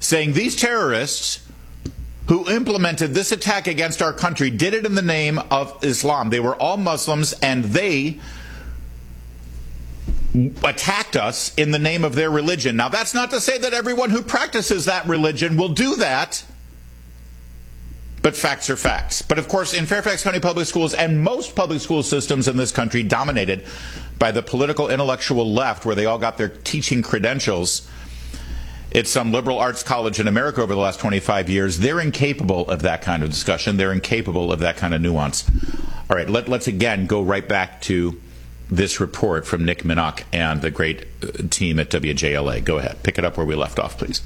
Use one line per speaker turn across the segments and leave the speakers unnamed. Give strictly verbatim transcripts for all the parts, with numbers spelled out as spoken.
saying these terrorists who implemented this attack against our country did it in the name of Islam. They were all Muslims, and they attacked us in the name of their religion. Now, that's not to say that everyone who practices that religion will do that, but facts are facts. But of course, in Fairfax County Public Schools and most public school systems in this country dominated by the political intellectual left, where they all got their teaching credentials at some liberal arts college in America over the last twenty-five years, they're incapable of that kind of discussion. They're incapable of that kind of nuance. All right, let, let's again go right back to this report from Nick Minock and the great team at W J L A. Go ahead. Pick it up where we left off, please.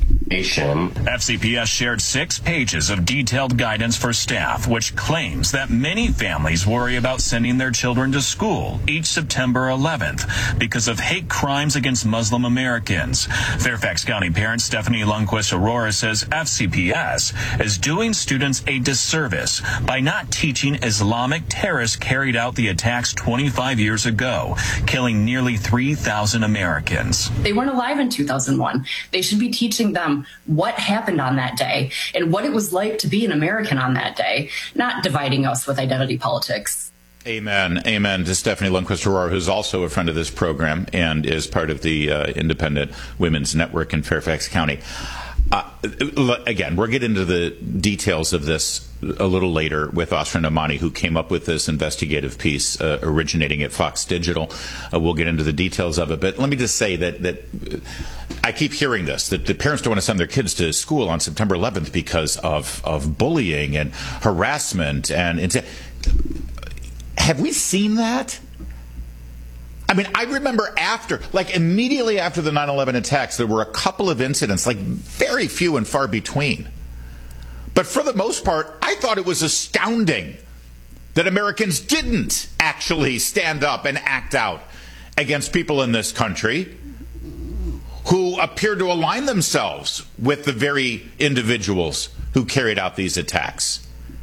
F C P S shared six pages of detailed guidance for staff, which claims that many families worry about sending their children to school each September eleventh because of hate crimes against Muslim Americans. Fairfax County parent Stephanie Lundquist Aurora says F C P S is doing students a disservice by not teaching Islamic terrorists carried out the attacks twenty-five years ago, killing nearly three thousand Americans.
They weren't alive in two thousand one. They should be teaching them what happened on that day and what it was like to be an American on that day, not dividing us with identity politics.
Amen. Amen to Stephanie Lundquist Aurora, who's also a friend of this program and is part of the uh, Independent Women's Network in Fairfax County. Uh, again, we'll get into the details of this a little later with Oscar Nomani, who came up with this investigative piece uh, originating at Fox Digital. Uh, we'll get into the details of it. But let me just say that, that I keep hearing this, that the parents don't want to send their kids to school on September eleventh because of, of bullying and harassment. And it's, have we seen that? I mean, I remember after, like immediately after the nine eleven attacks, there were a couple of incidents, like very few and far between. But for the most part, I thought it was astounding that Americans didn't actually stand up and act out against people in this country who appeared to align themselves with the very individuals who carried out these attacks.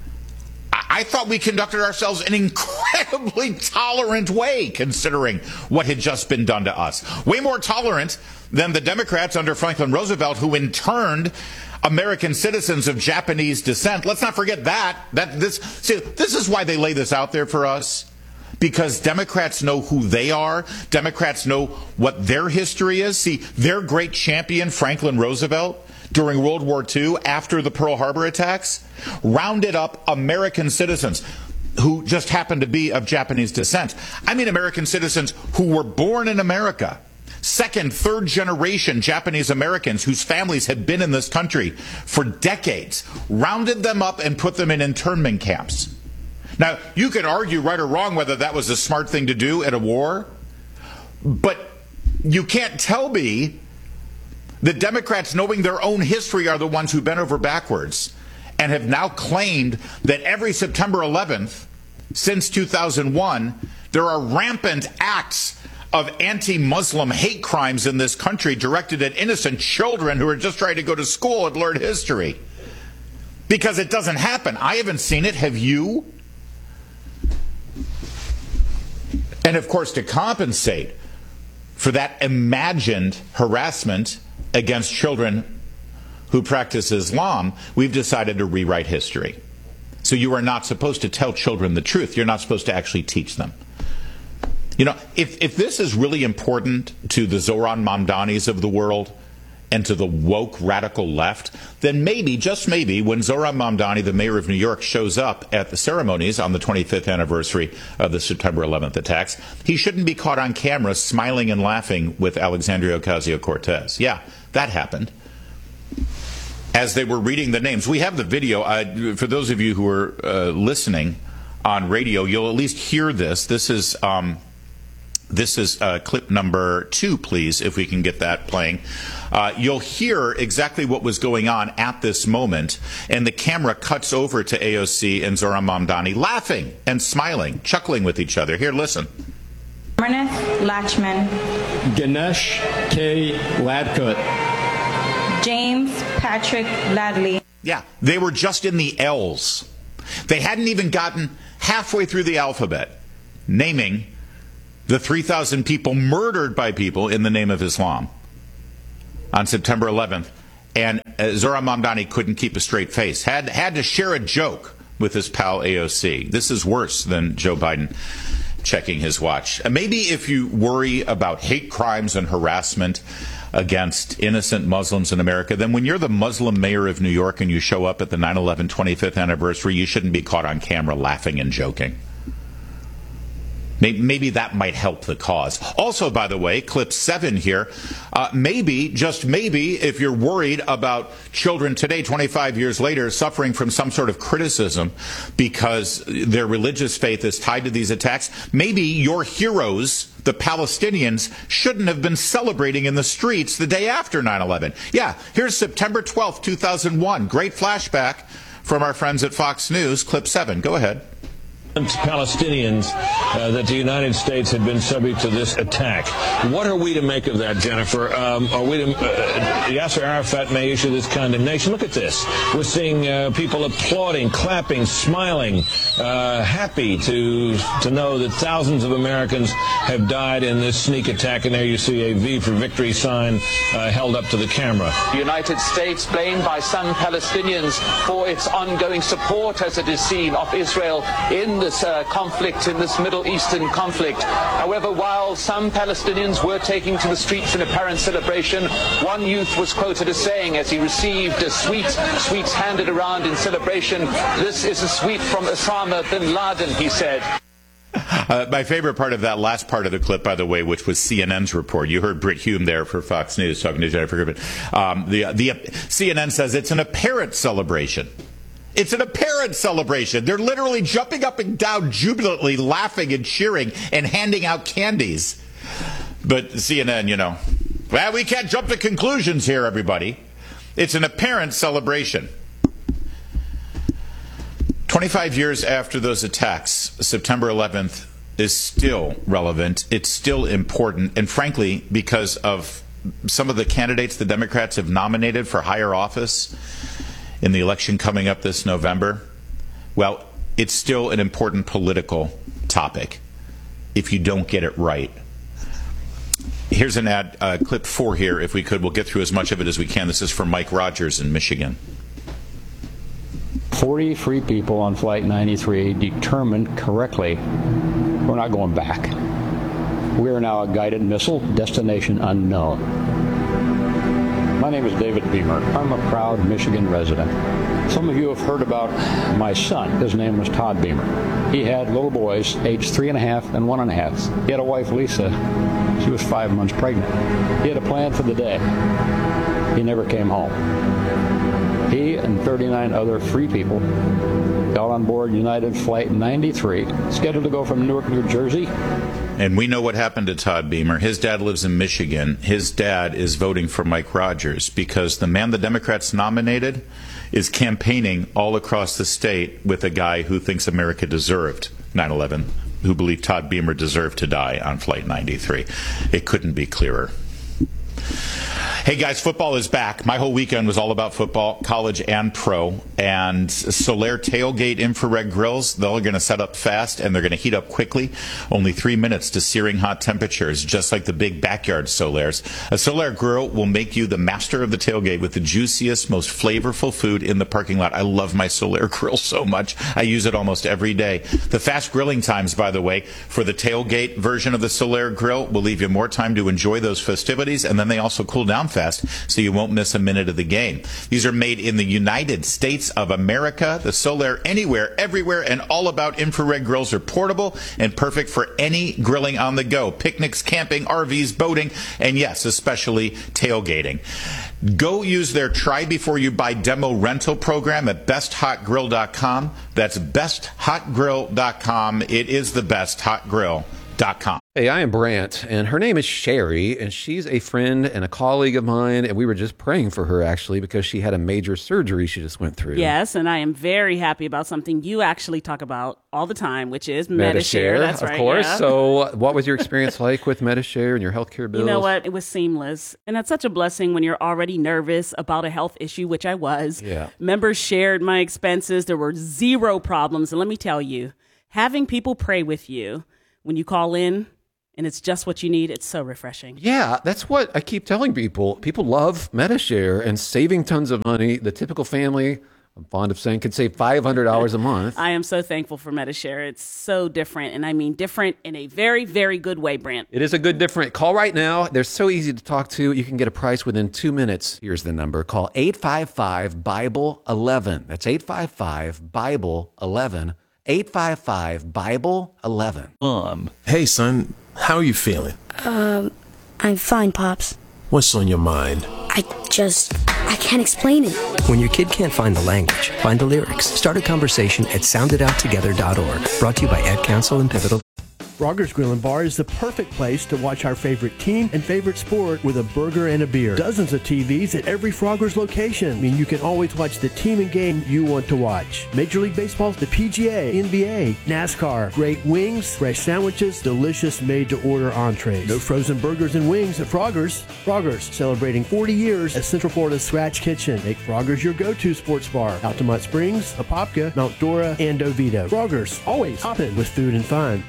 I thought we conducted ourselves in an incredibly tolerant way, considering what had just been done to us. Way more tolerant than the Democrats under Franklin Roosevelt, who interned American citizens of Japanese descent. Let's not forget that. That this, see, this is why they lay this out there for us. Because Democrats know who they are. Democrats know what their history is. See, their great champion, Franklin Roosevelt, during World War Two, after the Pearl Harbor attacks, rounded up American citizens who just happened to be of Japanese descent. I mean American citizens who were born in America. Second, third generation Japanese Americans whose families had been in this country for decades, rounded them up and put them in internment camps. Now, you could argue right or wrong whether that was a smart thing to do at a war, but you can't tell me the Democrats, knowing their own history, are the ones who bent over backwards and have now claimed that every September eleventh since two thousand one, there are rampant acts of anti-Muslim hate crimes in this country directed at innocent children who are just trying to go to school and learn history. Because it doesn't happen. I haven't seen it. Have you? And of course, to compensate for that imagined harassment against children who practice Islam, we've decided to rewrite history. So you are not supposed to tell children the truth. You're not supposed to actually teach them. You know, if, if this is really important to the Zohran Mamdanis of the world and to the woke radical left, then maybe, just maybe, when Zohran Mamdani, the mayor of New York, shows up at the ceremonies on the twenty-fifth anniversary of the September eleventh attacks, he shouldn't be caught on camera smiling and laughing with Alexandria Ocasio-Cortez. Yeah, that happened. As they were reading the names. We have the video. Uh, for those of you who are uh, listening on radio, you'll at least hear this. This is... Um, This is uh, clip number two, please, if we can get that playing. Uh, you'll hear exactly what was going on at this moment, and the camera cuts over to A O C and Zohran Mamdani laughing and smiling, chuckling with each other. Here, listen.
Amarnath Lachman.
Ganesh K. Ladkut.
James Patrick Ladley.
Yeah, they were just in the L's. They hadn't even gotten halfway through the alphabet, naming the three thousand people murdered by people in the name of Islam on September eleventh. And uh, Zohran Mamdani couldn't keep a straight face. Had had to share a joke with his pal A O C. This is worse than Joe Biden checking his watch. And maybe if you worry about hate crimes and harassment against innocent Muslims in America, then when you're the Muslim mayor of New York and you show up at the nine eleven twenty-fifth anniversary, you shouldn't be caught on camera laughing and joking. Maybe that might help the cause. Also, by the way, clip seven here, uh, maybe, just maybe, if you're worried about children today, twenty-five years later, suffering from some sort of criticism because their religious faith is tied to these attacks, maybe your heroes, the Palestinians, shouldn't have been celebrating in the streets the day after nine eleven. Yeah, here's September twelfth, two thousand one. Great flashback from our friends at Fox News. Clip seven. Go ahead.
Palestinians uh, that the United States had been subject to this attack. What are we to make of that, Jennifer? Um, are we to, uh, Yasser Arafat may issue this condemnation. Look at this. We're seeing uh, people applauding, clapping, smiling, uh, happy to to know that thousands of Americans have died in this sneak attack. And there you see a V for victory sign uh, held up to the camera.
The United States blamed by some Palestinians for its ongoing support, as it is seen, of Israel in this uh, conflict, in this Middle Eastern conflict. However, while some Palestinians were taking to the streets in apparent celebration, one youth was quoted as saying, as he received a sweet, sweets handed around in celebration, "This is a sweet from Osama bin Laden," he said.
Uh, my favorite part of that last part of the clip, by the way, which was C N N's report. You heard Britt Hume there for Fox News talking to Jennifer Griffin. Um, the, the C N N says it's an apparent celebration. It's an apparent celebration. They're literally jumping up and down, jubilantly laughing and cheering and handing out candies. But C N N, you know, well, we can't jump to conclusions here, everybody. It's an apparent celebration. twenty-five years after those attacks, September eleventh is still relevant. It's still important. And frankly, because of some of the candidates the Democrats have nominated for higher office in the election coming up this November, well, it's still an important political topic if you don't get it right. Here's an ad, uh, clip four here, if we could. We'll get through as much of it as we can. This is from Mike Rogers in Michigan.
forty free people on Flight ninety-three determined correctly we're not going back. We are now a guided missile, destination unknown. My name is David Beamer. I'm a proud Michigan resident. Some of you have heard about my son. His name was Todd Beamer. He had little boys, aged three and a half and one and a half. He had a wife, Lisa. She was five months pregnant. He had a plan for the day. He never came home. He and thirty-nine other free people got on board United Flight ninety-three, scheduled to go from Newark, New Jersey.
And we know what happened to Todd Beamer. His dad lives in Michigan. His dad is voting for Mike Rogers because the man the Democrats nominated is campaigning all across the state with a guy who thinks America deserved nine eleven, who believed Todd Beamer deserved to die on Flight ninety-three. It couldn't be clearer. Hey guys, football is back. My whole weekend was all about football, college and pro. And Solaire Tailgate infrared grills, they're going to set up fast and they're going to heat up quickly. Only three minutes to searing hot temperatures, just like the big backyard Solaire's. A Solaire grill will make you the master of the tailgate with the juiciest, most flavorful food in the parking lot. I love my Solaire grill so much. I use it almost every day. The fast grilling times, by the way, for the tailgate version of the Solaire grill will leave you more time to enjoy those festivities, and then they also cool down fast, so you won't miss a minute of the game. These are made in the United States of America. The Solaire Anywhere, Everywhere, and All About infrared grills are portable and perfect for any grilling on the go. Picnics, camping, R Vs, boating, and yes, especially tailgating. Go use their Try Before You Buy demo rental program at best hot grill dot com. That's best hot grill dot com. It is the best hot grill dot com.
Hey, I am Brant, and her name is Sherry, and she's a friend and a colleague of mine, and we were just praying for her, actually, because she had a major surgery she just went through.
Yes, and I am very happy about something you actually talk about all the time, which is Medi-Share.
Medi-Share,
That's
of
right,
course.
yeah.
So what was your experience like with Medi-Share and your healthcare bills?
You know what? It was seamless, and that's such a blessing when you're already nervous about a health issue, which I was.
Yeah.
Members shared my expenses. There were zero problems, and let me tell you, having people pray with you when you call in, and it's just what you need. It's so refreshing.
Yeah, that's what I keep telling people. People love MediShare and saving tons of money. The typical family, I'm fond of saying, could save five hundred dollars a month.
I am so thankful for MediShare. It's so different, and I mean different in a very, very good way, Brant.
It is a good different. Call right now. They're so easy to talk to. You can get a price within two minutes. Here's the number. Call eight five five, Bible eleven. That's eight five five, Bible eleven. eight five five, Bible eleven.
Um, hey, son, how are you feeling?
Um, I'm fine, Pops.
What's on your mind?
I just, I can't explain it.
When your kid can't find the language, find the lyrics. Start a conversation at sound it out together dot org. Brought to you by Ad Council and Pivotal.
Frogger's Grill and Bar is the perfect place to watch our favorite team and favorite sport with a burger and a beer. Dozens of T Vs at every Frogger's location. I mean, you can always watch the team and game you want to watch. Major League Baseball, the P G A, N B A, NASCAR, great wings, fresh sandwiches, delicious made-to-order entrees. No frozen burgers and wings at Frogger's. Frogger's, celebrating forty years as Central Florida's Scratch Kitchen. Make Frogger's your go-to sports bar. Altamont Springs, Apopka, Mount Dora, and Oviedo. Frogger's, always hopping with food and fun.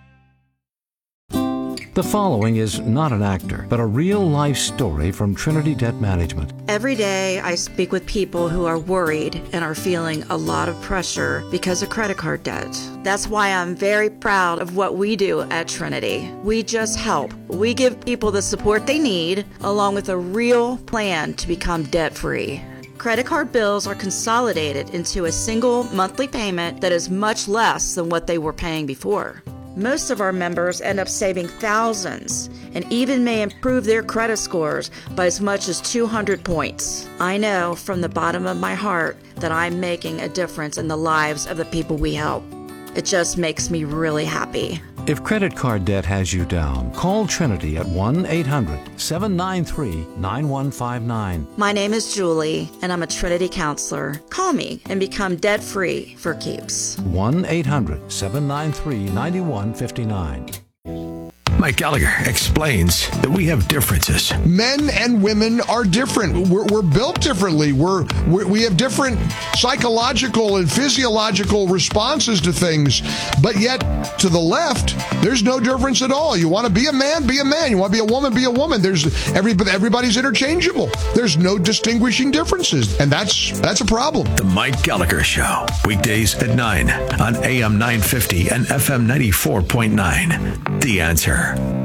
The following is not an actor, but a real-life story from Trinity Debt Management.
Every day I speak with people who are worried and are feeling a lot of pressure because of credit card debt. That's why I'm very proud of what we do at Trinity. We just help. We give people the support they need, along with a real plan to become debt-free. Credit card bills are consolidated into a single monthly payment that is much less than what they were paying before. Most of our members end up saving thousands and even may improve their credit scores by as much as two hundred points. I know from the bottom of my heart that I'm making a difference in the lives of the people we help. It just makes me really happy.
If credit card debt has you down, call Trinity at one eight hundred, seven nine three, nine one five nine.
My name is Julie, and I'm a Trinity counselor. Call me and become debt-free for keeps.
one eight hundred, seven nine three, nine one five nine.
Mike Gallagher explains that we have differences.
Men and women are different. We're, we're built differently. We're, we're we have different psychological and physiological responses to things. But yet, to the left, there's no difference at all. You want to be a man, be a man. You want to be a woman, be a woman. There's every everybody's interchangeable. There's no distinguishing differences, and that's that's a problem.
The Mike Gallagher Show, weekdays at nine on A M nine fifty and F M ninety-four point nine. The Answer.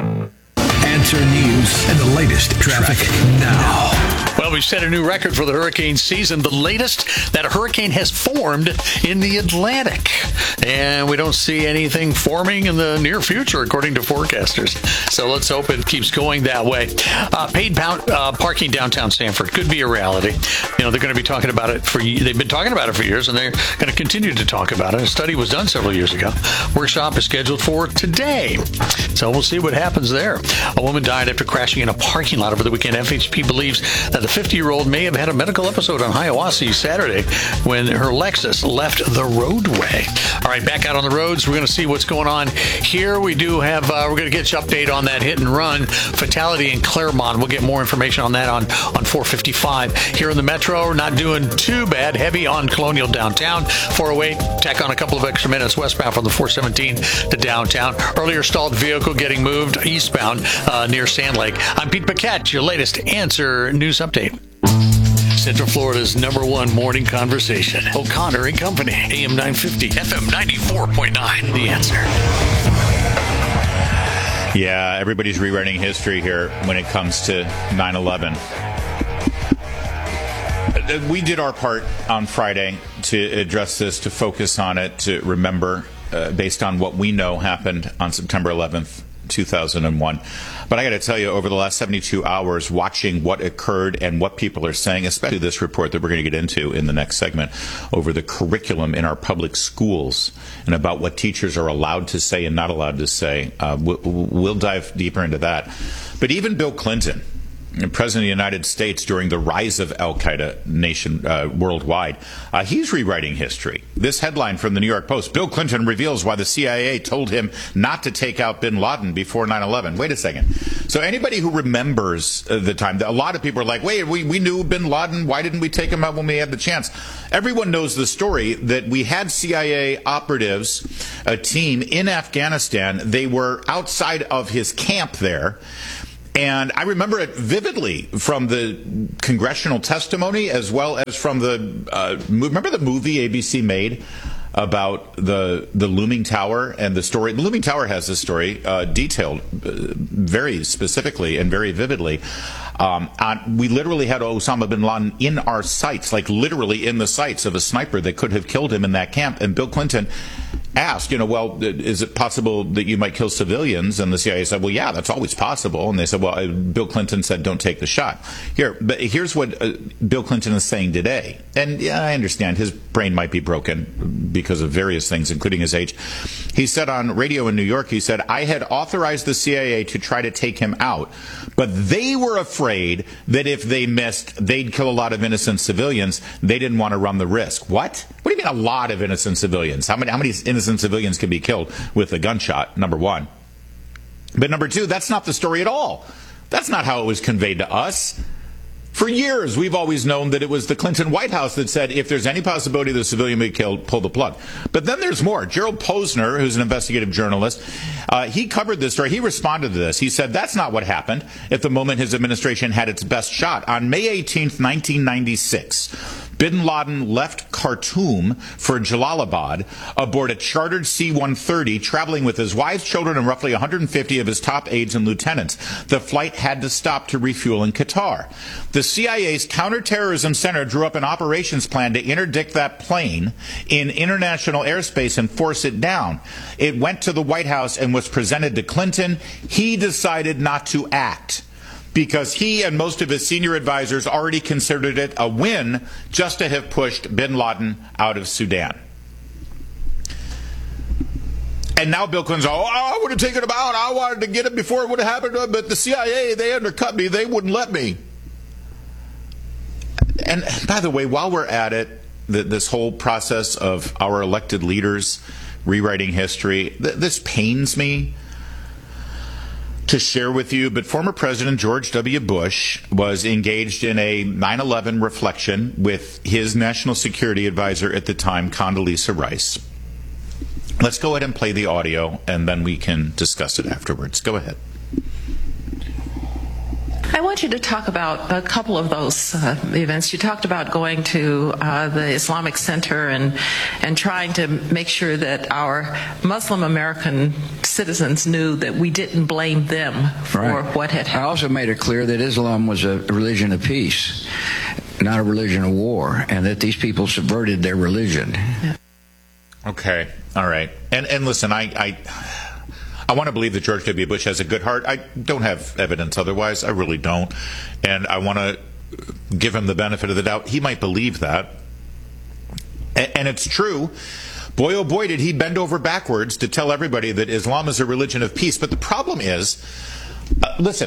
Answer News and the latest traffic now.
Well, we've set a new record for the hurricane season, the latest that a hurricane has formed in the Atlantic. And we don't see anything forming in the near future, according to forecasters. So let's hope it keeps going that way. Uh, paid pound, uh, parking downtown Sanford could be a reality. You know, they're going to be talking about it for, they've been talking about it for years, and they're going to continue to talk about it. A study was done several years ago. Workshop is scheduled for today. So we'll see what happens there. A woman died after crashing in a parking lot over the weekend. F H P believes that the fifty-year-old may have had a medical episode on Hiawassee Saturday when her Lexus left the roadway. All right, back out on the roads. We're going to see what's going on here. We do have, uh, we're going to get you update on that hit and run fatality in Claremont. We'll get more information on that on, on four fifty-five. Here in the metro, we're not doing too bad. Heavy on Colonial downtown. four oh eight, tack on a couple of extra minutes westbound from the four seventeen to downtown. Earlier stalled vehicle getting moved eastbound uh, near Sand Lake. I'm Pete Paquette, your latest Answer News Update. Central Florida's number one morning conversation. O'Connor and Company, A M nine fifty, F M ninety-four point nine. The Answer.
Yeah, everybody's rewriting history here when it comes to nine eleven. We did our part on Friday to address this, to focus on it, to remember, uh, based on what we know happened on September eleventh, two thousand one. But I got to tell you, over the last seventy-two hours, watching what occurred and what people are saying, especially this report that we're going to get into in the next segment, over the curriculum in our public schools and about what teachers are allowed to say and not allowed to say, uh, we'll, we'll dive deeper into that. But even Bill Clinton, President of the United States, during the rise of Al-Qaeda nation uh, worldwide, uh, he's rewriting history. This headline from the New York Post: Bill Clinton reveals why the C I A told him not to take out bin Laden before nine eleven. Wait a second. So anybody who remembers uh, the time, a lot of people are like, wait, we, we knew bin Laden. Why didn't we take him out when we had the chance? Everyone knows the story that we had C I A operatives, a team in Afghanistan. They were outside of his camp there. And I remember it vividly from the congressional testimony as well as from the, uh, remember the movie A B C made about the the Looming Tower and the story? The Looming Tower has this story uh, detailed uh, very specifically and very vividly. Um, on, we literally had Osama bin Laden in our sights, like literally in the sights of a sniper that could have killed him in that camp. And Bill Clinton asked, you know, well, is it possible that you might kill civilians? And the C I A said, well, yeah, that's always possible. And they said, well, Bill Clinton said, don't take the shot. Here, but here's what uh, Bill Clinton is saying today. And yeah, I understand his brain might be broken because of various things, including his age. He said on radio in New York, he said, I had authorized the C I A to try to take him out, but they were afraid that if they missed, they'd kill a lot of innocent civilians. They didn't want to run the risk. What? What do you mean a lot of innocent civilians? How many, how many innocent civilians can be killed with a gunshot, number one? But number two, that's not the story at all. That's not how it was conveyed to us. For years, we've always known that it was the Clinton White House that said, if there's any possibility the civilian may be killed, pull the plug. But then there's more. Gerald Posner, who's an investigative journalist, uh, he covered this story. He responded to this. He said, that's not what happened at the moment his administration had its best shot. On May eighteenth, nineteen ninety-six, bin Laden left Khartoum for Jalalabad aboard a chartered C one thirty, traveling with his wife, children, and roughly one hundred fifty of his top aides and lieutenants. The flight had to stop to refuel in Qatar. The C I A's Counterterrorism Center drew up an operations plan to interdict that plane in international airspace and force it down. It went to the White House and was presented to Clinton. He decided not to act, because he and most of his senior advisors already considered it a win just to have pushed bin Laden out of Sudan. And now Bill Clinton's, oh, I would have taken him out. I wanted to get him before it would have happened to him, but the C I A, they undercut me. They wouldn't let me. And by the way, while we're at it, this whole process of our elected leaders rewriting history, th- this pains me to share with you, but former President George W. Bush was engaged in a nine eleven reflection with his national security advisor at the time, Condoleezza Rice. Let's go ahead and play the audio, and then we can discuss it afterwards. Go ahead.
I want you to talk about a couple of those uh, events. You talked about going to uh, the Islamic Center and and trying to make sure that our Muslim American citizens knew that we didn't blame them for
right.
what had happened.
I also made it clear that Islam was a religion of peace, not a religion of war, and that these people subverted their religion.
Yeah.
Okay, all right. And and listen, I... I I want to believe that George W. Bush has a good heart. I don't have evidence otherwise. I really don't. And I want to give him the benefit of the doubt. He might believe that. And it's true. Boy, oh boy, did he bend over backwards to tell everybody that Islam is a religion of peace. But the problem is, uh, listen,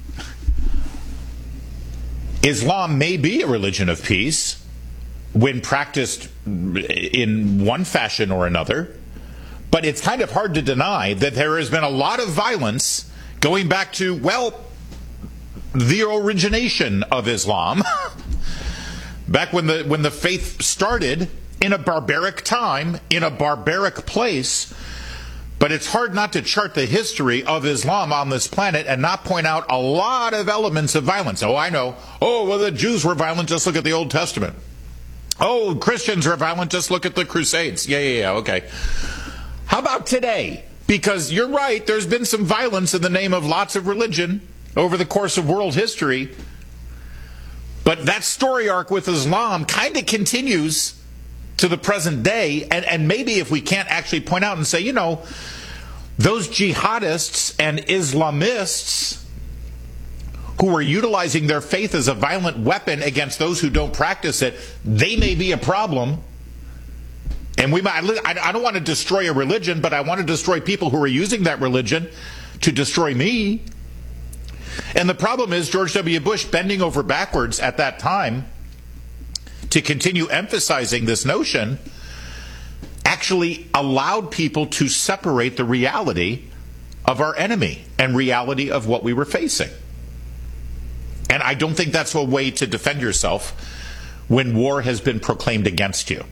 Islam may be a religion of peace when practiced in one fashion or another. But it's kind of hard to deny that there has been a lot of violence going back to, well, the origination of Islam. Back when the when the faith started in a barbaric time, in a barbaric place. But it's hard not to chart the history of Islam on this planet and not point out a lot of elements of violence. Oh, I know. Oh, well, the Jews were violent. Just look at the Old Testament. Oh, Christians are violent. Just look at the Crusades. Yeah, yeah, yeah. Okay. How about today? Because you're right, there's been some violence in the name of lots of religion over the course of world history. But that story arc with Islam kind of continues to the present day. And, and maybe if we can't actually point out and say, you know, those jihadists and Islamists who are utilizing their faith as a violent weapon against those who don't practice it, they may be a problem. And we might, I don't want to destroy a religion, but I want to destroy people who are using that religion to destroy me. And the problem is George W. Bush bending over backwards at that time to continue emphasizing this notion actually allowed people to separate the reality of our enemy and reality of what we were facing. And I don't think that's a way to defend yourself when war has been proclaimed against you.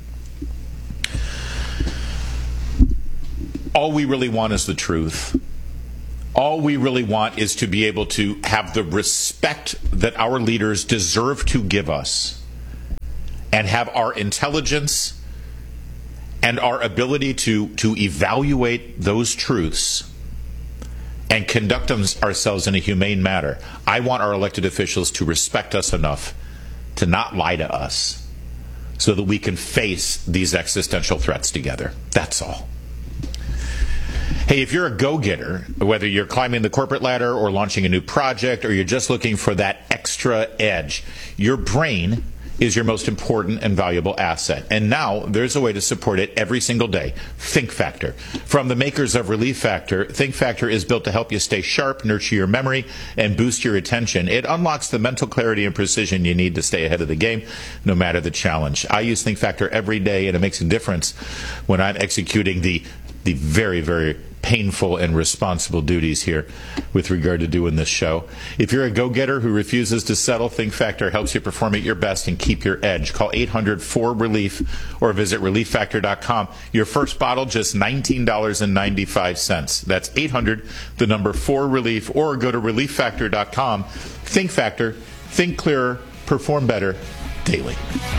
All we really want is the truth. All we really want is to be able to have the respect that our leaders deserve to give us, and have our intelligence and our ability to, to evaluate those truths and conduct ourselves in a humane manner. I want our elected officials to respect us enough to not lie to us so that we can face these existential threats together. That's all. Hey, if you're a go-getter, whether you're climbing the corporate ladder or launching a new project, or you're just looking for that extra edge, your brain is your most important and valuable asset. And now there's a way to support it every single day. Think Factor. From the makers of Relief Factor, Think Factor is built to help you stay sharp, nurture your memory, and boost your attention. It unlocks the mental clarity and precision you need to stay ahead of the game, no matter the challenge. I use Think Factor every day, and it makes a difference when I'm executing the the very, very painful and responsible duties here with regard to doing this show. If you're a go-getter who refuses to settle, Think Factor helps you perform at your best and keep your edge. Call eight hundred four relief or visit relief factor dot com. Your first bottle, just nineteen dollars and ninety-five cents. That's eight hundred, the number four relief, or go to relief factor dot com. Think Factor. Think clearer. Perform better daily.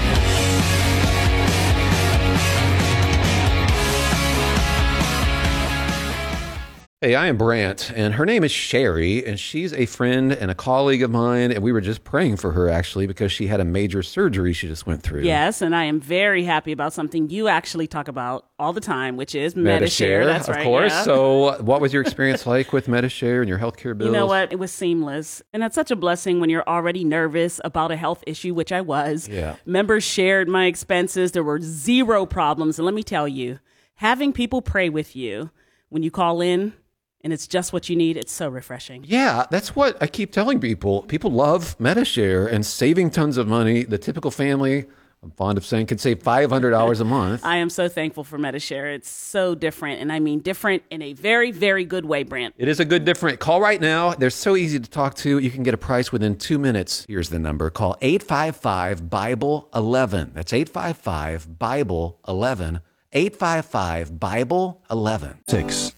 Hey, I am Brant, and her name is Sherry, and she's a friend and a colleague of mine, and we were just praying for her, actually, because she had a major surgery she just went through.
Yes, and I am very happy about something you actually talk about all the time, which is Medi-Share.
Medi-Share,
That's
of
right,
course.
yeah.
So what was your experience like with Medi-Share and your healthcare bills?
You know what? It was seamless. And that's such a blessing when you're already nervous about a health issue, which I was.
Yeah.
Members shared my expenses. There were zero problems. And let me tell you, having people pray with you when you call in, and it's just what you need, it's so refreshing.
Yeah, that's what I keep telling people. People love Medi-Share and saving tons of money. The typical family, I'm fond of saying, can save five hundred dollars a month.
I am so thankful for Medi-Share. It's so different, and I mean different in a very, very good way, Brant.
It is a good different. Call right now. They're so easy to talk to. You can get a price within two minutes. Here's the number. Call eight five five, Bible eleven. That's eight five five, Bible eleven. eight five five, Bible eleven.
Six.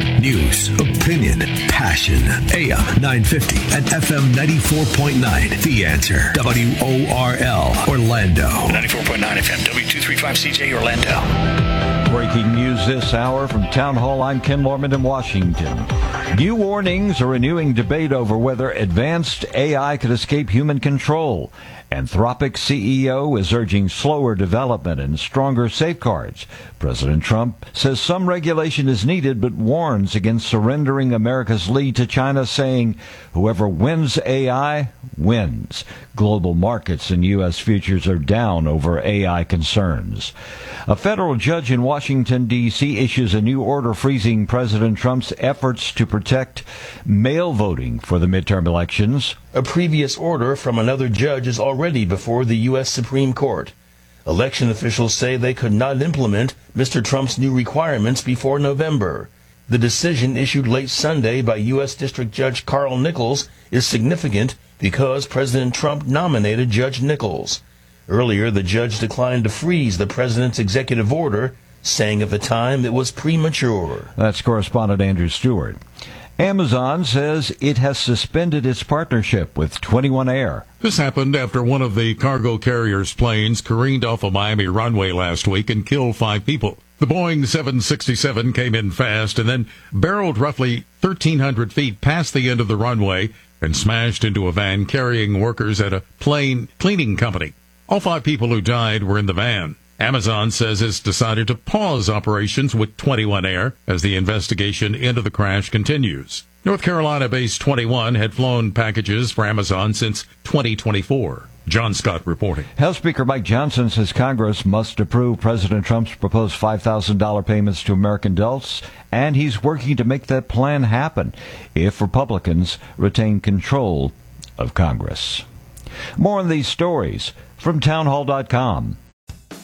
News, opinion, passion. A M nine fifty and F M ninety-four point nine. The Answer. W O R L. Orlando.
ninety-four point nine F M. W two thirty-five C J Orlando.
Breaking news this hour from Town Hall. I'm Ken Lorman in Washington. New warnings are renewing debate over whether advanced A I could escape human control. Anthropic C E O is urging slower development and stronger safeguards. President Trump says some regulation is needed, but warns against surrendering America's lead to China, saying whoever wins A I wins. Global markets and U S futures are down over A I concerns. A federal judge in Washington, D C issues a new order freezing President Trump's efforts to protect mail voting for the midterm elections.
A previous order from another judge is already before the U S Supreme Court. Election officials say they could not implement Mister Trump's new requirements before November. The decision issued late Sunday by U S District Judge Carl Nichols is significant because President Trump nominated Judge Nichols. Earlier, the judge declined to freeze the president's executive order, saying at the time it was premature.
That's correspondent Andrew Stewart. Amazon says it has suspended its partnership with twenty-one Air.
This happened after one of the cargo carrier's planes careened off a Miami runway last week and killed five people. The Boeing seven sixty-seven came in fast and then barreled roughly thirteen hundred feet past the end of the runway and smashed into a van carrying workers at a plane cleaning company. All five people who died were in the van. Amazon says it's decided to pause operations with twenty-one Air as the investigation into the crash continues. North Carolina-based twenty-one had flown packages for Amazon since twenty twenty-four. John Scott reporting.
House Speaker Mike Johnson says Congress must approve President Trump's proposed five thousand dollars payments to American adults, and he's working to make that plan happen if Republicans retain control of Congress. More on these stories from townhall dot com.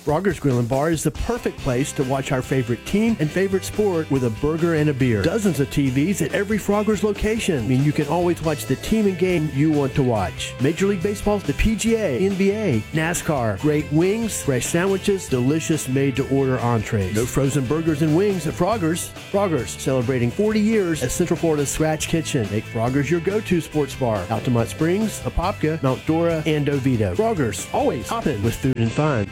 Frogger's Grill and Bar is the perfect place to watch our favorite team and favorite sport with a burger and a beer. Dozens of T Vs at every Frogger's location mean you can always watch the team and game you want to watch. Major League Baseball, the P G A, N B A, NASCAR, great wings, fresh sandwiches, delicious made-to-order entrees. No frozen burgers and wings at Frogger's. Frogger's, celebrating forty years as Central Florida's Scratch Kitchen. Make Frogger's your go-to sports bar. Altamont Springs, Apopka, Mount Dora, and Oviedo. Frogger's, always hopping with food and fun.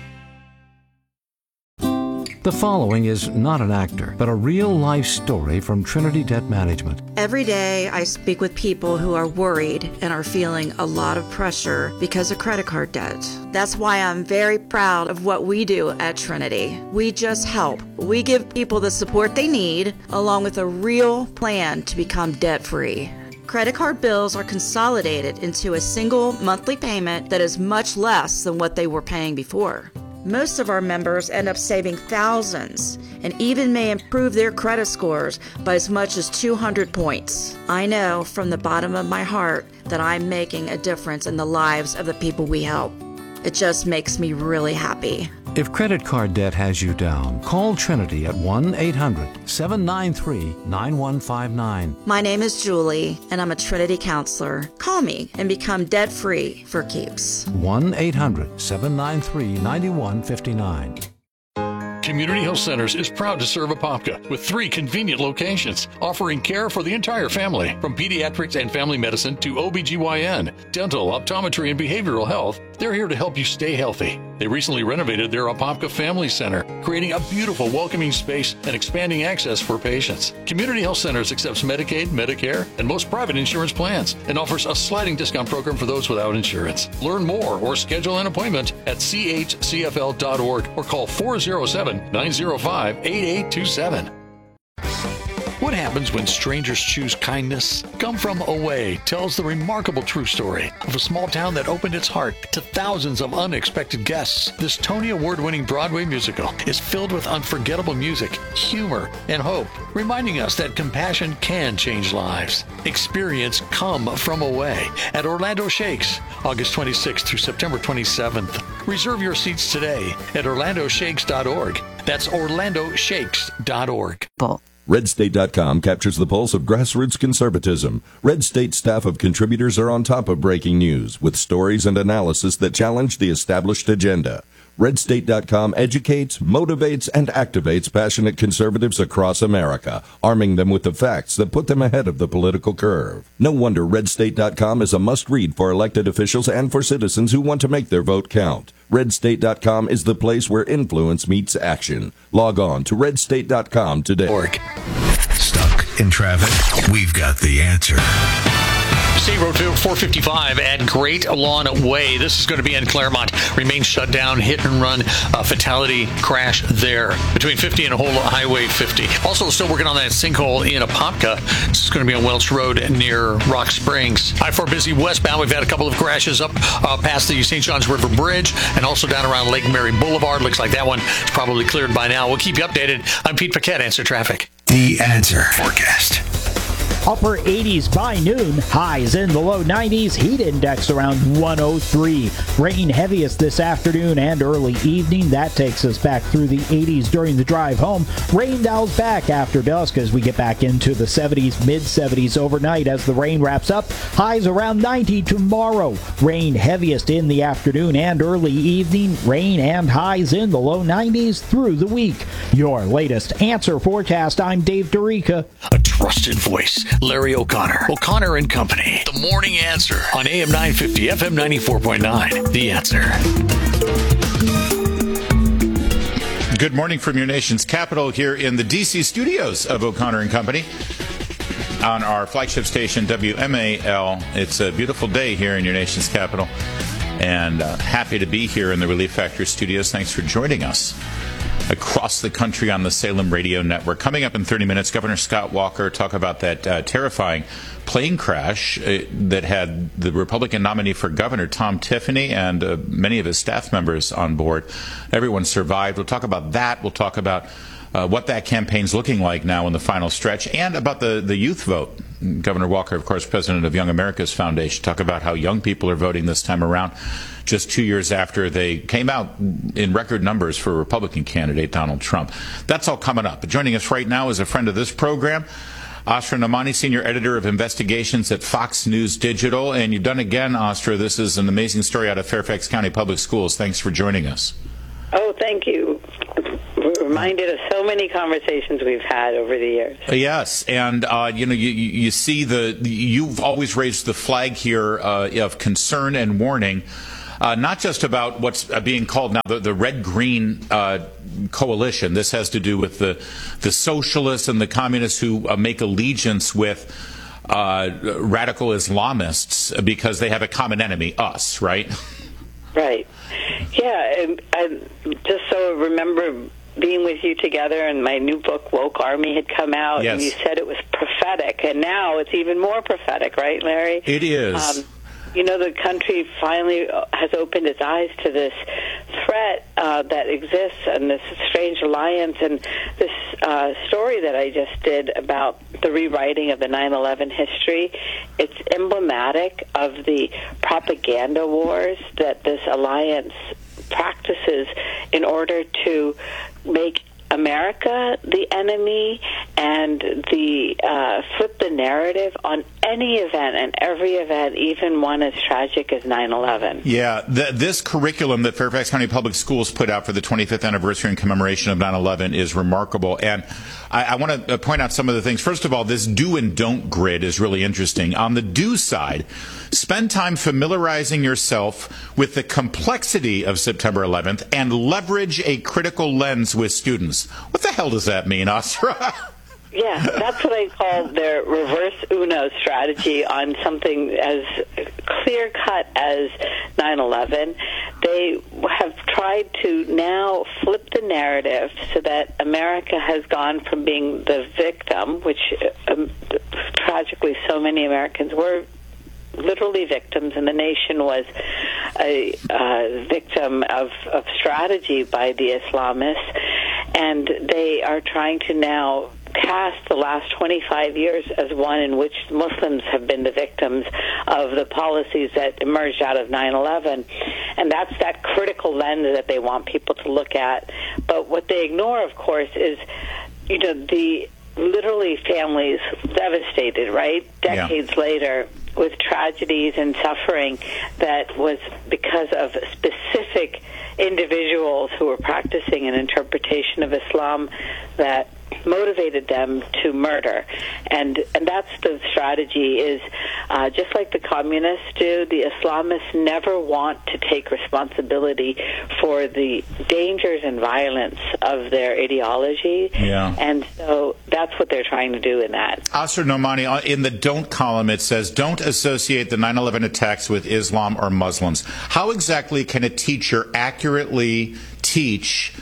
The following is not an actor, but a real-life story from Trinity Debt Management.
Every day I speak with people who are worried and are feeling a lot of pressure because of credit card debt. That's why I'm very proud of what we do at Trinity. We just help. We give people the support they need, along with a real plan to become debt-free. Credit card bills are consolidated into a single monthly payment that is much less than what they were paying before. Most of our members end up saving thousands and even may improve their credit scores by as much as two hundred points. I know from the bottom of my heart that I'm making a difference in the lives of the people we help. It just makes me really happy.
If credit card debt has you down, call Trinity at one eight hundred seven nine three nine one five nine.
My name is Julie, and I'm a Trinity counselor. Call me and become debt-free for keeps.
one eight hundred seven nine three nine one five nine.
Community Health Centers is proud to serve Apopka with three convenient locations, offering care for the entire family, from pediatrics and family medicine to O B G Y N, dental, optometry, and behavioral health. They're here to help you stay healthy. They recently renovated their Apopka Family Center, creating a beautiful, welcoming space and expanding access for patients. Community Health Centers accepts Medicaid, Medicare, and most private insurance plans, and offers a sliding discount program for those without insurance. Learn more or schedule an appointment at c h c f l dot org or call four oh seven nine oh five eight eight two seven. What happens when strangers choose kindness? Come From Away tells the remarkable true story of a small town that opened its heart to thousands of unexpected guests. This Tony Award-winning Broadway musical is filled with unforgettable music, humor, and hope, reminding us that compassion can change lives. Experience Come From Away at Orlando Shakes, August twenty-sixth through September twenty-seventh. Reserve your seats today at orlando shakes dot org. That's orlando shakes dot org.
red state dot com captures the pulse of grassroots conservatism. Red State staff of contributors are on top of breaking news with stories and analysis that challenge the established agenda. red state dot com educates, motivates, and activates passionate conservatives across America, arming them with the facts that put them ahead of the political curve. No wonder red state dot com is a must-read for elected officials and for citizens who want to make their vote count. red state dot com is the place where influence meets action. Log on to red state dot com today.
Stuck in traffic? We've got the answer.
State Road four fifty-five at Great Lawn Way. This is going to be in Claremont. Remains shut down. Hit and run uh, fatality crash there between fifty and whole Highway fifty. Also still working on that sinkhole in Apopka. This is going to be on Welch Road near Rock Springs. I four busy westbound. We've had a couple of crashes up uh, past the Saint Johns River Bridge and also down around Lake Mary Boulevard. Looks like that one is probably cleared by now. We'll keep you updated. I'm Pete Paquette, Answer Traffic.
The Answer Forecast.
Upper eighties by noon, highs in the low nineties, heat index around one oh three. Rain heaviest this afternoon and early evening. That takes us back through the eighties during the drive home. Rain dials back after dusk as we get back into the seventies, mid seventies overnight as the rain wraps up. Highs around ninety tomorrow. Rain heaviest in the afternoon and early evening. Rain and highs in the low nineties through the week. Your latest Answer Forecast. I'm Dave Dorica.
A trusted voice. Larry O'Connor. O'Connor and Company. The Morning Answer on A M nine fifty, F M ninety-four point nine. The Answer.
Good morning from your nation's capital here in the D C studios of O'Connor and Company on our flagship station W M A L. It's a beautiful day here in your nation's capital, and uh, happy to be here in the Relief Factor studios. Thanks for joining us. Across the country on the Salem Radio Network. Coming up in thirty minutes, Governor Scott Walker talk about that uh, terrifying plane crash uh, that had the Republican nominee for governor, Tom Tiffany, and uh, many of his staff members on board. Everyone survived. We'll talk about that. We'll talk about uh, what that campaign's looking like now in the final stretch, and about the, the youth vote Governor Walker, of course, president of Young America's Foundation, talk about how young people are voting this time around, just two years after they came out in record numbers for Republican candidate Donald Trump. That's all coming up. But joining us right now is a friend of this program, Asra Nomani, senior editor of investigations at Fox News Digital. And you've done again, Asra. This is an amazing story out of Fairfax County Public Schools. Thanks for joining us.
Oh, thank you. We're reminded of so many conversations we've had over the years.
Yes, and uh, you know, you, you see the you've always raised the flag here uh, of concern and warning, uh, not just about what's being called now the, the red-green uh, coalition. This has to do with the the socialists and the communists who uh, make allegiance with uh, radical Islamists because they have a common enemy, us, right?
Right. Yeah, and, and just so remember being with you together, and my new book, Woke Army, had come out,
yes.
and you said it was prophetic, and now it's even more prophetic, right, Larry?
It is.
Um, you know, the country finally has opened its eyes to this threat uh, that exists and this strange alliance, and this uh, story that I just did about the rewriting of the nine eleven history. It's emblematic of the propaganda wars that this alliance practices in order to make America the enemy and the uh, flip the narrative on any event and every event, even one as tragic as nine eleven.
Yeah, the, this curriculum that Fairfax County Public Schools put out for the twenty-fifth anniversary and commemoration of nine eleven is remarkable. And I, I want to point out some of the things. First of all, this do and don't grid is really interesting. On the do side, spend time familiarizing yourself with the complexity of September eleventh and leverage a critical lens with students. What the hell does that mean, Asra?
Yeah, that's what I call their reverse Uno strategy on something as clear-cut as nine eleven. They have tried to now flip the narrative so that America has gone from being the victim, which um, tragically so many Americans were literally victims, and the nation was a uh, victim of, of strategy by the Islamists, and they are trying to now cast the last twenty-five years as one in which Muslims have been the victims of the policies that emerged out of nine eleven. And that's that critical lens that they want people to look at. But what they ignore, of course, is, you know, the literally families devastated, right? Decades yeah. later, with tragedies and suffering that was because of specific individuals who were practicing an interpretation of Islam that motivated them to murder. And and that's the strategy, is uh, just like the communists do, the Islamists never want to take responsibility for the dangers and violence of their ideology.
Yeah.
And so that's what they're trying to do in that.
Asra Nomani, in the don't column, it says, don't associate the nine eleven attacks with Islam or Muslims. How exactly can a teacher accurately teach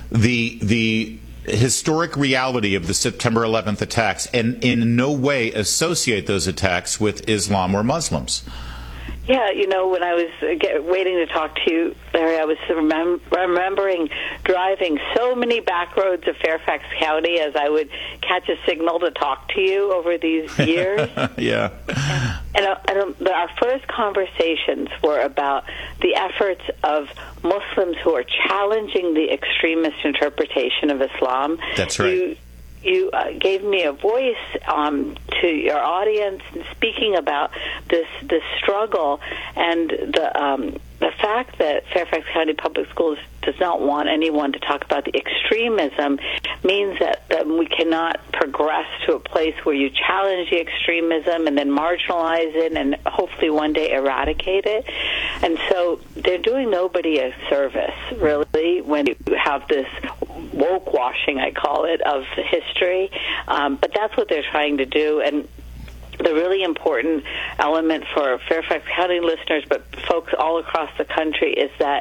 the the historic reality of the September eleventh attacks and in no way associate those attacks with Islam or Muslims?
Yeah, you know, when I was uh, get, waiting to talk to you, Larry, I was remem- remembering driving so many back roads of Fairfax County as I would catch a signal to talk to you over these years.
Yeah.
And, and, uh, and uh, our first conversations were about the efforts of Muslims who are challenging the extremist interpretation of Islam.
That's right.
You, You uh, gave me a voice um, to your audience, speaking about this this struggle and the um, the fact that Fairfax County Public Schools does not want anyone to talk about the extremism means that, that we cannot progress to a place where you challenge the extremism and then marginalize it and hopefully one day eradicate it. And so they're doing nobody a service, really, when you have this woke washing, I call it, of history. Um, but that's what they're trying to do. And the really important element for Fairfax County listeners, but folks all across the country, is that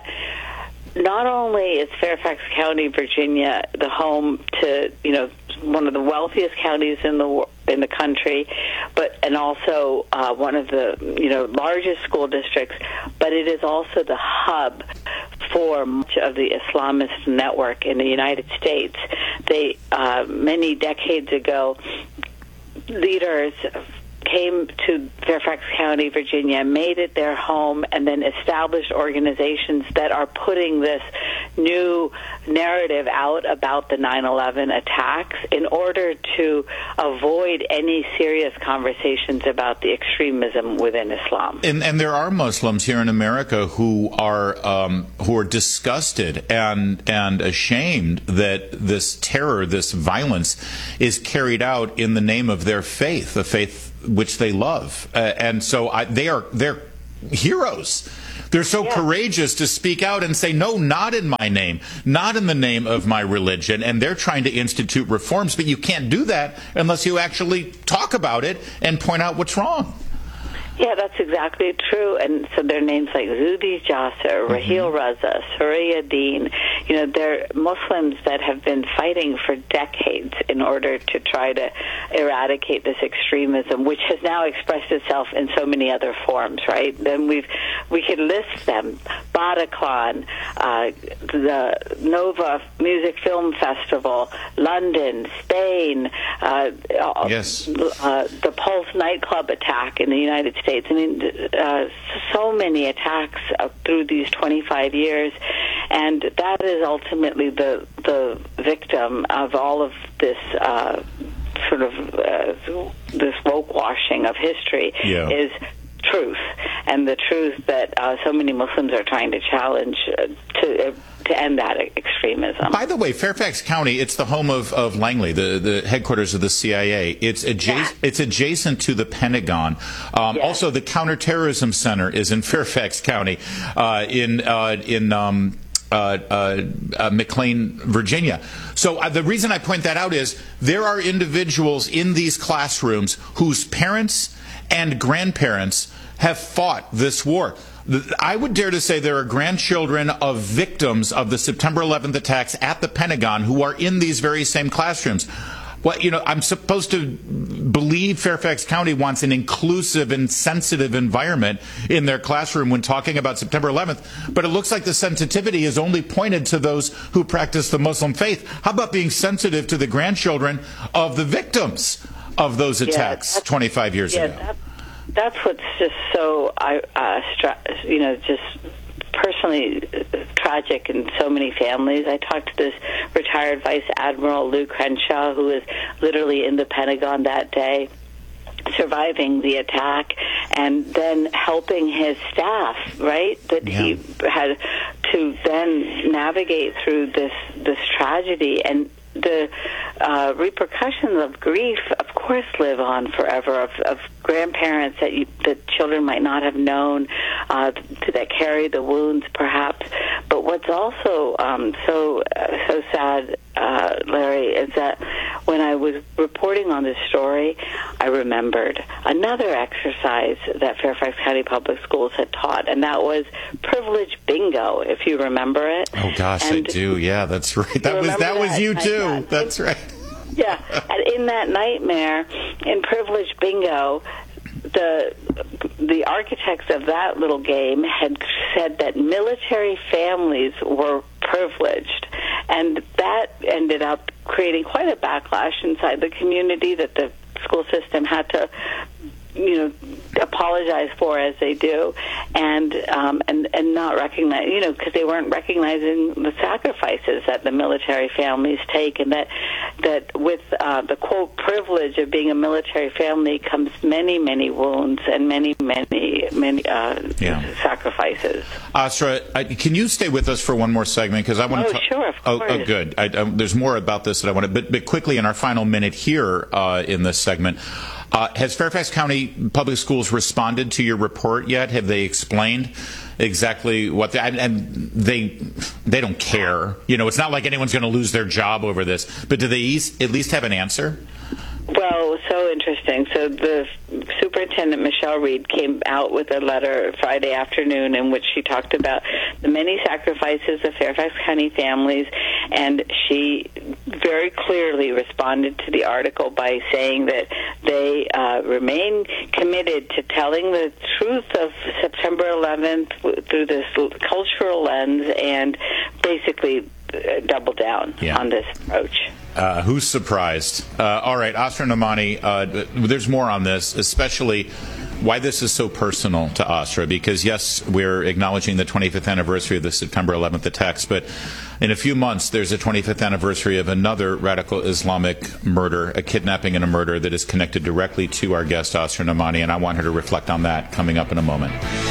not only is Fairfax County, Virginia, the home to, you know, one of the wealthiest counties in the in the country, but and also uh, one of the, you know, largest school districts, but it is also the hub for much of the Islamist network in the United States. They uh, many decades ago, leaders came to Fairfax County, Virginia, made it their home, and then established organizations that are putting this new narrative out about the nine eleven attacks in order to avoid any serious conversations about the extremism within Islam.
And, and there are Muslims here in America who are um, who are disgusted and and ashamed that this terror, this violence, is carried out in the name of their faith, the faith which they love, uh, and so I, they are they're heroes. They're so yeah. courageous to speak out and say, no, not in my name, not in the name of my religion. And they're trying to institute reforms, but you can't do that unless you actually talk about it and point out what's wrong.
Yeah, that's exactly true. And so there are names like Zuhdi Jasser, Raheel mm-hmm. Raza, Suraya Deen. You know, they're Muslims that have been fighting for decades in order to try to eradicate this extremism, which has now expressed itself in so many other forms, right? Then we've we could list them: Bataclan, uh, the Nova Music Film Festival, London, Spain, uh,
yes.
uh, the Pulse nightclub attack in the United States. I mean, uh, so many attacks uh, through these twenty-five years, and that is ultimately the the victim of all of this uh, sort of uh, this woke washing of history.
Yeah.
Is truth, and the truth that uh, so many Muslims are trying to challenge uh, to. Uh, to end that extremism.
By the way, Fairfax County, it's the home of, of Langley, the, the headquarters of the C I A. It's, adja- yeah. it's adjacent to the Pentagon. Um, yes. Also, the Counterterrorism Center is in Fairfax County, uh, in uh, in um, uh, uh, uh, McLean, Virginia. So uh, the reason I point that out is there are individuals in these classrooms whose parents and grandparents have fought this war. I would dare to say there are grandchildren of victims of the September eleventh attacks at the Pentagon who are in these very same classrooms. Well, you know, I'm supposed to believe Fairfax County wants an inclusive and sensitive environment in their classroom when talking about September eleventh, but it looks like the sensitivity is only pointed to those who practice the Muslim faith. How about being sensitive to the grandchildren of the victims of those attacks yeah, twenty-five years
yeah,
ago?
That, that's what's just so, uh, stra- you know, just personally tragic in so many families. I talked to this retired Vice Admiral Lou Crenshaw, who was literally in the Pentagon that day, surviving the attack, and then helping his staff, right, that yeah. he had to then navigate through this this tragedy. And the uh, repercussions of grief, of course, live on forever, of, of grandparents that, you, that children might not have known, uh, that carry the wounds, perhaps. But what's also um, so uh, so sad, uh, Larry, is that when I was reporting on this story, I remembered another exercise that Fairfax County Public Schools had taught, and that was privilege bingo, if you remember it.
Oh gosh, and I do. Yeah, that's right. That was that, that was you too. That. That's right.
Yeah, and in that nightmare, in privilege bingo, the the architects of that little game had said that military families were privileged, and that ended up creating quite a backlash inside the community that the school system had to, you know, apologize for, as they do, and um, and and not recognize, you know, because they weren't recognizing the sacrifices that the military families take, and that that with uh, the quote privilege of being a military family comes many many wounds and many many many uh, yeah. sacrifices.
Asra, I, can you stay with us for one more segment, because I want
oh,
to.
Oh, sure, of
oh,
course.
oh, good. I, I, there's more about this that I want to, but, but quickly in our final minute here uh, in this segment. Uh, has Fairfax County Public Schools responded to your report yet? Have they explained exactly what they, and, and they they don't care? You know, it's not like anyone's going to lose their job over this. But do they at least have an answer?
Well, so interesting. So the Superintendent Michelle Reed came out with a letter Friday afternoon in which she talked about the many sacrifices of Fairfax County families, and she very clearly responded to the article by saying that they uh, remain committed to telling the truth of September eleventh through this cultural lens, and basically double down
yeah.
on this approach.
Uh, who's surprised? Uh, all right, Asra Nomani, uh, there's more on this, especially why this is so personal to Asra, because yes, we're acknowledging the twenty-fifth anniversary of the September eleventh attacks, but in a few months there's a twenty-fifth anniversary of another radical Islamic murder, a kidnapping and a murder that is connected directly to our guest Asra Nomani, and I want her to reflect on that coming up in a moment.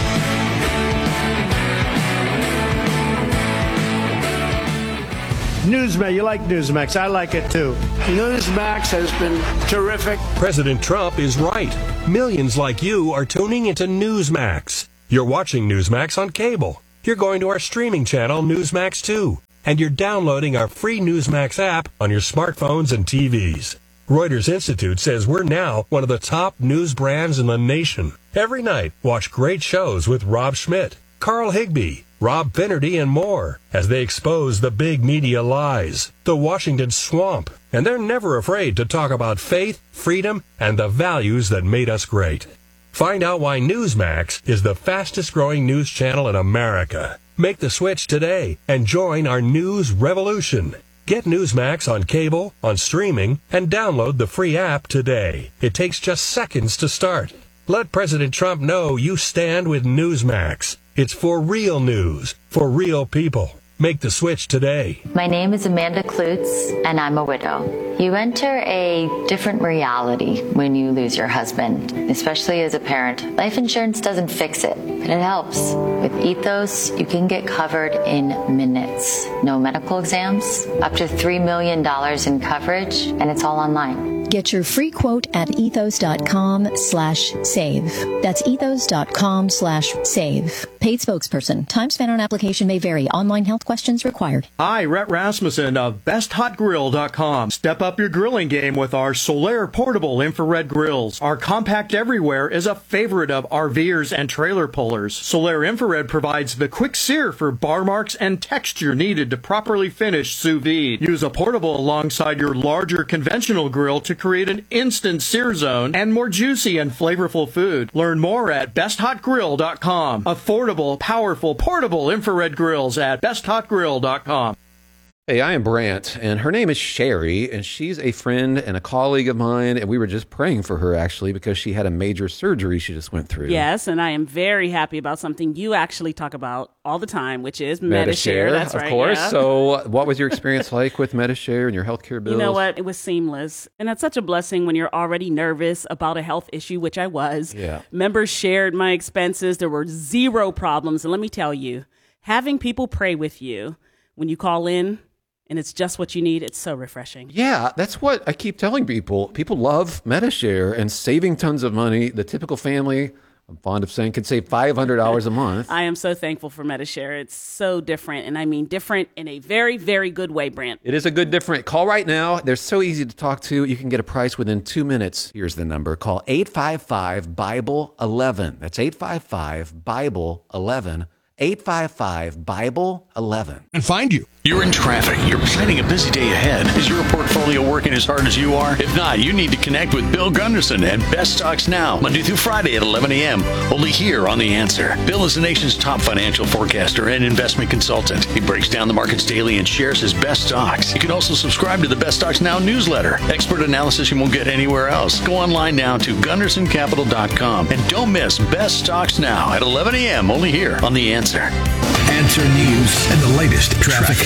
Newsmax, you like Newsmax. I like it too. Newsmax has been terrific.
President Trump is right. Millions like you are tuning into Newsmax. You're watching Newsmax on cable. You're going to our streaming channel, Newsmax two. And you're downloading our free Newsmax app on your smartphones and T Vs. Reuters Institute says we're now one of the top news brands in the nation. Every night, watch great shows with Rob Schmidt, Carl Higbie, Rob Finnerty, and more as they expose the big media lies, the Washington swamp, and they're never afraid to talk about faith, freedom, and the values that made us great. Find out why Newsmax is the fastest growing news channel in America. Make the switch today and join our news revolution. Get Newsmax on cable, on streaming, and download the free app today. It takes just seconds to start. Let President Trump know you stand with Newsmax. It's for real news, for real people. Make the switch today.
My name is Amanda Klutz, and I'm a widow. You enter a different reality when you lose your husband, especially as a parent. Life insurance doesn't fix it, but it helps. With Ethos, you can get covered in minutes. No medical exams, up to three million dollars in coverage, and it's all online.
Get your free quote at ethos.com slash save. That's ethos.com slash save. Paid spokesperson. Time spent on application may vary. Online health questions required.
Hi, Rhett Rasmussen of best hot grill dot com. Step up your grilling game with our Solaire portable infrared grills. Our compact everywhere is a favorite of RVers and trailer pullers. Solaire infrared provides the quick sear for bar marks and texture needed to properly finish sous vide. Use a portable alongside your larger conventional grill to create an instant sear zone and more juicy and flavorful food. Learn more at best hot grill dot com. Affordable, powerful, portable infrared grills at best hot grill dot com.
Hey, I am Brant, and her name is Sherry, and she's a friend and a colleague of mine, and we were just praying for her, actually, because she had a major surgery she just went through.
Yes, and I am very happy about something you actually talk about all the time, which is Medi-Share.
Medi-Share,
That's
of
right,
course.
yeah.
So what was your experience like with Medi-Share and your healthcare bills?
You know what? It was seamless. And that's such a blessing when you're already nervous about a health issue, which I was.
Yeah.
Members shared my expenses. There were zero problems. And let me tell you, having people pray with you when you call in, and it's just what you need, it's so refreshing.
Yeah, that's what I keep telling people. People love Medi-Share and saving tons of money. The typical family, I'm fond of saying, can save five hundred dollars a month.
I am so thankful for Medi-Share. It's so different, and I mean different in a very, very good way, Brant.
It is a good different. Call right now. They're so easy to talk to. You can get a price within two minutes. Here's the number. Call eight five five, Bible eleven. That's eight five five, Bible eleven. eight five five, Bible eleven.
And find you.
You're in traffic. You're planning a busy day ahead. Is your portfolio working as hard as you are? If not, you need to connect with Bill Gunderson at Best Stocks Now, Monday through Friday at eleven a.m., only here on The Answer. Bill is the nation's top financial forecaster and investment consultant. He breaks down the markets daily and shares his best stocks. You can also subscribe to the Best Stocks Now newsletter. Expert analysis you won't get anywhere else. Go online now to gunderson capital dot com and don't miss Best Stocks Now at eleven a.m., only here on The Answer.
Answer News and the latest traffic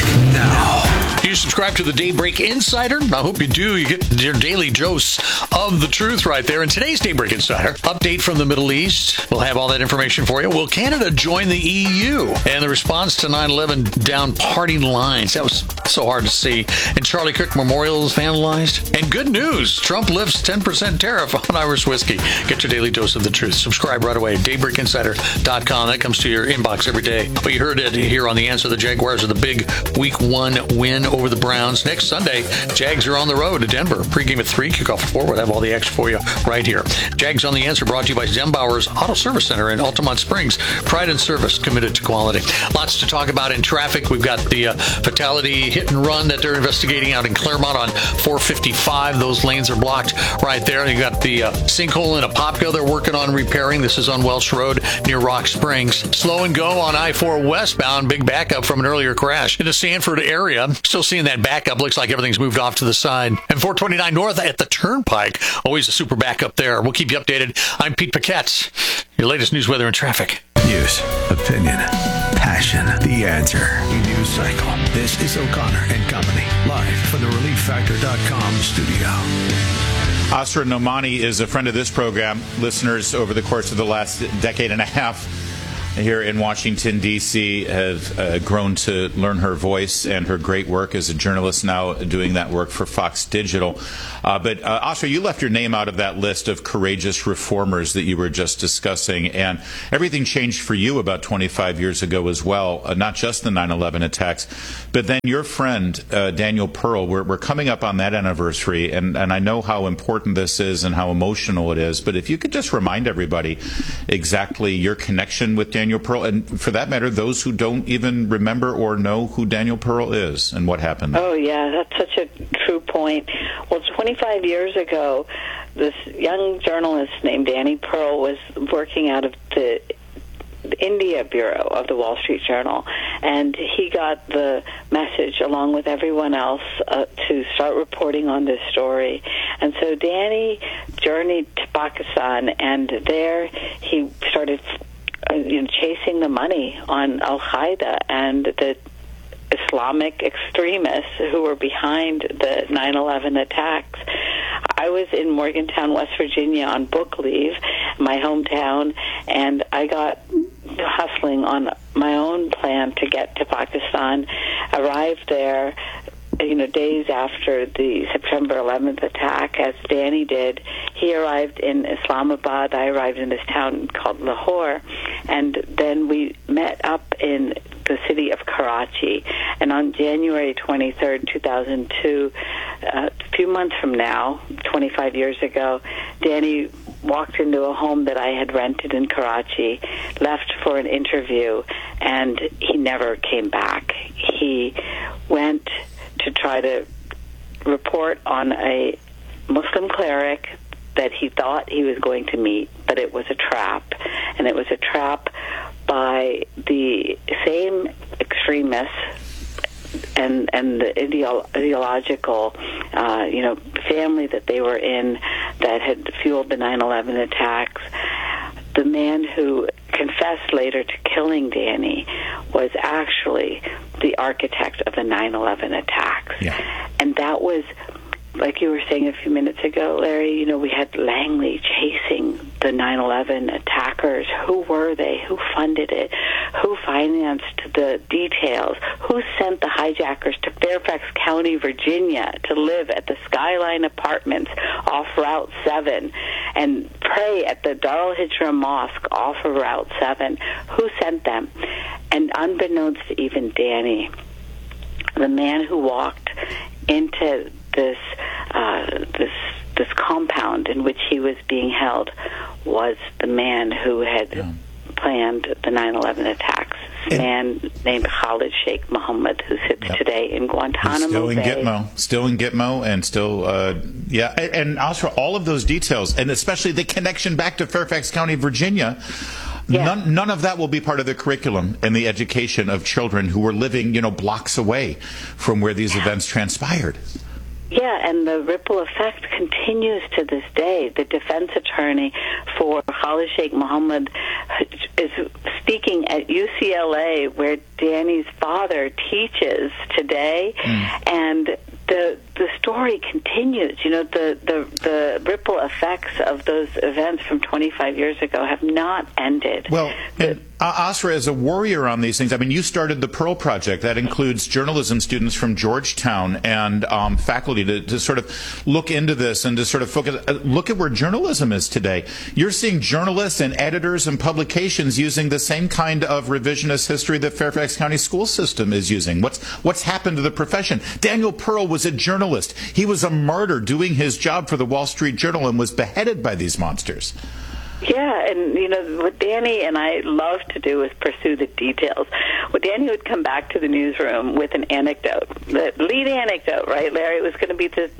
now.
You subscribe to the Daybreak Insider? I hope you do. You get your daily dose of the truth right there. And today's Daybreak Insider, update from the Middle East. We'll have all that information for you. Will Canada join the E U? And the response to nine eleven down party lines. That was so hard to see. And Charlie Kirk Memorial is vandalized. And good news, Trump lifts ten percent tariff on Irish whiskey. Get your daily dose of the truth. Subscribe right away at daybreak insider dot com. That comes to your inbox every day. Well, you heard it here on The Answer. The Jaguars are the big week one win over the Browns. Next Sunday, Jags are on the road to Denver. Pre-game at three, kickoff at four. We'll have all the action for you right here. Jags on The Answer brought to you by Zembauer's Auto Service Center in Altamont Springs. Pride and service committed to quality. Lots to talk about in traffic. We've got the uh, fatality hit and run that they're investigating out in Claremont on four fifty-five. Those lanes are blocked right there. You got the uh, sinkhole in Apopka they're working on repairing. This is on Welsh Road near Rock Springs. Slow and go on I four westbound. Big backup from an earlier crash in the Sanford area. Still seeing that backup. Looks like everything's moved off to the side. And four twenty-nine North at the Turnpike. Always a super backup there. We'll keep you updated. I'm Pete Paquette. Your latest news, weather, and traffic.
News, opinion, passion. The Answer. News Cycle. This is O'Connor and Company. Live from the relief factor dot com studio.
Asra Nomani is a friend of this program. Listeners over the course of the last decade and a half here in Washington, D C have uh, grown to learn her voice and her great work as a journalist, now doing that work for Fox Digital. Uh, but uh, Asra, you left your name out of that list of courageous reformers that you were just discussing, and everything changed for you about twenty-five years ago as well, uh, not just the nine eleven attacks, but then your friend, uh, Daniel Pearl. We're, we're coming up on that anniversary, and, and I know how important this is and how emotional it is, but if you could just remind everybody exactly your connection with Daniel Pearl, and for that matter, those who don't even remember or know who Daniel Pearl is and what happened.
Oh, yeah, that's such a true point. Well, twenty-five years ago, this young journalist named Danny Pearl was working out of the India Bureau of the Wall Street Journal, and he got the message along with everyone else uh, to start reporting on this story. And so Danny journeyed to Pakistan, and there he started uh, you know, chasing the money on Al-Qaeda and the Islamic extremists who were behind the nine eleven attacks. I was in Morgantown, West Virginia on book leave, my hometown, and I got hustling on my own plan to get to Pakistan, arrived there, you know, days after the September eleventh attack, as Danny did. He arrived in Islamabad. I arrived in this town called Lahore, and then we met up in the city of Karachi. And on January twenty-third, two thousand two, uh, a few months from now, twenty-five years ago, Danny walked into a home that I had rented in Karachi, left for an interview, and he never came back. He went to try to report on a Muslim cleric that he thought he was going to meet, but it was a trap. And it was a trap by the same extremists and and the ideolo- ideological, uh, you know, family that they were in that had fueled the nine eleven attacks. The man who confessed later to killing Danny was actually the architect of the nine eleven attacks.
Yeah.
And that was, like you were saying a few minutes ago, Larry, you know, we had Langley chasing the nine eleven attackers. Who were they? Who funded it? Who financed the details? Who sent the hijackers to Fairfax County, Virginia to live at the Skyline Apartments off Route seven and pray at the Darul Hijra Mosque off of Route seven? Who sent them? And unbeknownst to even Danny, the man who walked into this uh, this this compound in which he was being held was the man who had yeah. planned the nine eleven attacks. A man named Khalid Sheikh Mohammed, who sits yep. today in Guantanamo
He's still
Bay.
in Gitmo, still in Gitmo, and still, uh, yeah. And, and also all of those details, and especially the connection back to Fairfax County, Virginia. Yeah. None, none of that will be part of the curriculum and the education of children who were living, you know, blocks away from where these events transpired.
Yeah, and the ripple effect continues to this day. The defense attorney for Khalid Sheikh Mohammed is speaking at U C L A, where Danny's father teaches today, mm. and the the story continues. You know, the, the, the ripple effects of those events from twenty-five years ago have not ended.
Well, and uh, Asra, as a warrior on these things, I mean, you started the Pearl Project. That includes journalism students from Georgetown and um, faculty to, to sort of look into this and to sort of focus. Uh, look at where journalism is today. You're seeing journalists and editors and publications using the same kind of revisionist history that Fairfax County school system is using. What's what's happened to the profession? Daniel Pearl was a journalist. He was a martyr doing his job for the Wall Street Journal and was beheaded by these monsters.
Yeah, and, you know, what Danny and I love to do is pursue the details. Well, Danny would come back to the newsroom with an anecdote, the lead anecdote, right, Larry? It was going to be the, the,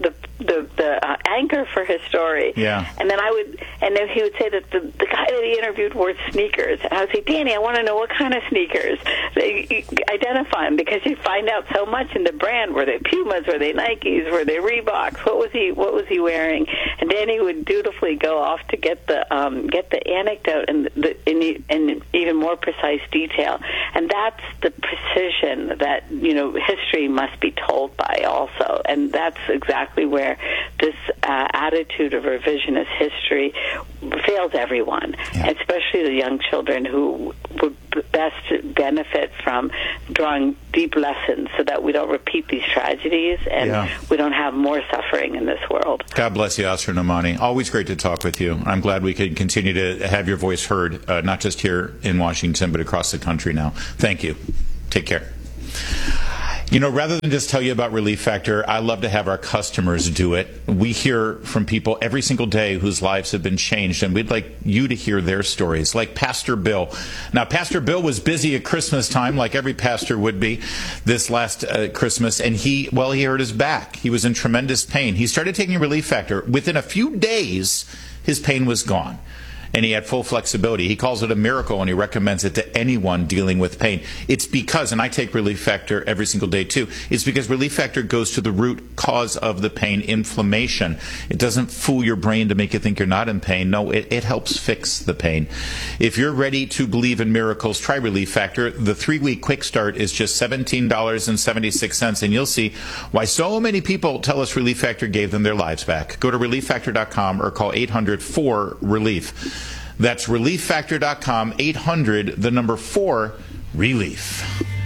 the, the uh, anchor for his story.
Yeah.
And then I would, and then he would say that the, the guy that he interviewed wore sneakers. And I would say, Danny, I want to know what kind of sneakers. They, you identify them because you find out so much in the brand. Were they Pumas? Were they Nikes? Were they Reeboks? What was he? What was he wearing? And Danny would dutifully go off to get the um, get the anecdote and the in, in even more precise detail. And that's the precision that, you know, history must be told by also. And that's exactly where this uh, attitude of revisionist history fails everyone, yeah. especially the young children who would best benefit from drawing deep lessons so that we don't repeat these tragedies and yeah. we don't have more suffering in this world.
God bless you, Asra Nomani. Always great to talk with you. I'm glad we could continue to have your voice heard, uh, not just here in Washington, but across the country now. Thank you. Take care. You know, rather than just tell you about Relief Factor, I love to have our customers do it. We hear from people every single day whose lives have been changed, and we'd like you to hear their stories, like Pastor Bill. Now, Pastor Bill was busy at Christmas time, like every pastor would be this last uh, Christmas, and he, well, he hurt his back. He was in tremendous pain. He started taking Relief Factor. Within a few days, his pain was gone. And he had full flexibility. He calls it a miracle, and he recommends it to anyone dealing with pain. It's because, and I take Relief Factor every single day too, it's because Relief Factor goes to the root cause of the pain, inflammation. It doesn't fool your brain to make you think you're not in pain. No, it, it helps fix the pain. If you're ready to believe in miracles, try Relief Factor. The three-week quick start is just seventeen dollars and seventy-six cents, and you'll see why so many people tell us Relief Factor gave them their lives back. Go to relief factor dot com or call eight hundred four relief. That's relief factor dot com, eight hundred, the number four, relief.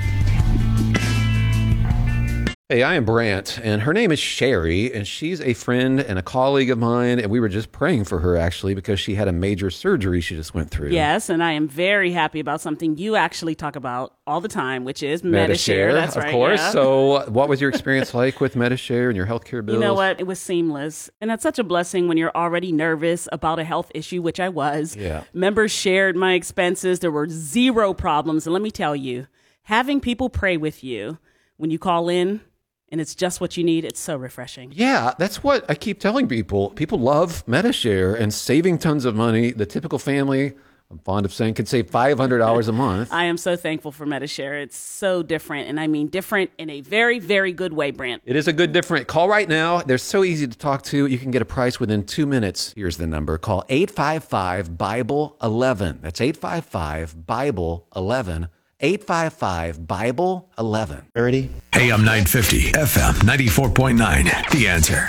Hey, I am Brant, and her name is Sherry, and she's a friend and a colleague of mine, and we were just praying for her, actually, because she had a major surgery she just went through.
Yes, and I am very happy about something you actually talk about all the time, which is Medi-Share.
Medi-Share,
That's
of
right,
course.
yeah.
So what was your experience like with Medi-Share and your healthcare bills?
You know what? It was seamless, and that's such a blessing when you're already nervous about a health issue, which I was.
Yeah.
Members shared my expenses. There were zero problems, and let me tell you, having people pray with you when you call in, and it's just what you need, it's so refreshing.
Yeah, that's what I keep telling people. People love Medi-Share and saving tons of money. The typical family, I'm fond of saying, can save five hundred dollars a month.
I am so thankful for Medi-Share. It's so different, and I mean different in a very, very good way, Brant.
It is a good different. Call right now. They're so easy to talk to. You can get a price within two minutes. Here's the number. Call eight five five, Bible eleven. That's eight five five, Bible eleven. eight five five, Bible eleven.
Ready?
A M nine fifty, F M ninety-four point nine. The Answer.